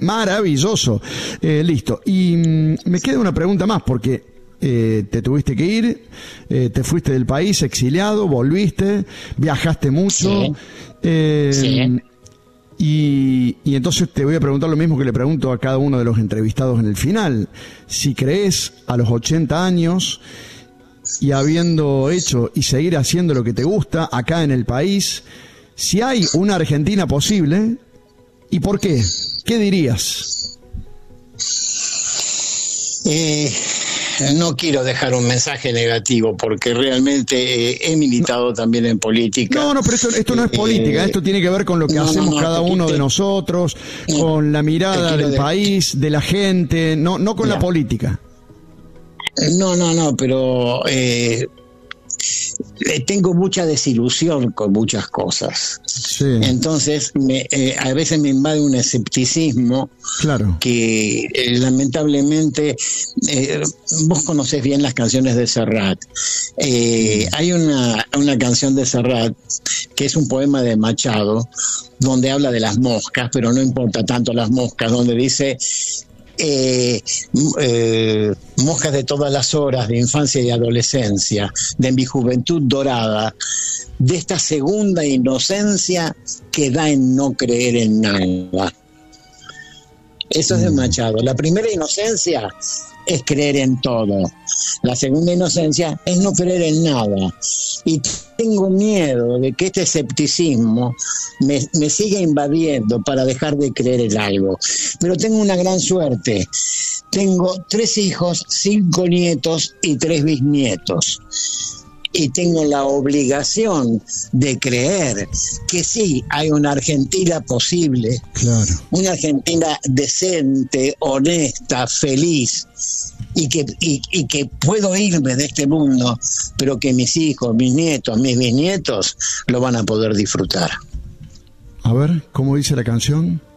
Maravilloso. Listo. Y me queda una pregunta más, porque te tuviste que ir, te fuiste del país, exiliado, volviste, viajaste mucho. Sí. Y entonces te voy a preguntar lo mismo que le pregunto a cada uno de los entrevistados en el final. Si crees a los 80 años y habiendo hecho y seguir haciendo lo que te gusta acá en el país, si hay una Argentina posible, ¿y por qué? ¿Qué dirías? No quiero dejar un mensaje negativo porque realmente he militado también en política. No, pero esto no es política, esto tiene que ver con lo que hacemos cada uno de nosotros, con la mirada del país, de la gente, no con la política. No, pero tengo mucha desilusión con muchas cosas. Sí. Entonces a veces me invade un escepticismo. Claro. Que lamentablemente vos conocés bien las canciones de Serrat. Hay una canción de Serrat que es un poema de Machado donde habla de las moscas, pero no importa tanto las moscas, donde dice moscas de todas las horas de infancia y adolescencia, de mi juventud dorada, de esta segunda inocencia que da en no creer en nada. Eso es de Machado. La primera inocencia es creer en todo. La segunda inocencia es no creer en nada. Y tengo miedo de que este escepticismo me siga invadiendo para dejar de creer en algo. Pero tengo una gran suerte. Tengo 3 hijos, 5 nietos y 3 bisnietos. Y tengo la obligación de creer que sí, hay una Argentina posible, claro, una Argentina decente, honesta, feliz, y que puedo irme de este mundo, pero que mis hijos, mis nietos, mis bisnietos lo van a poder disfrutar. A ver, ¿cómo dice la canción?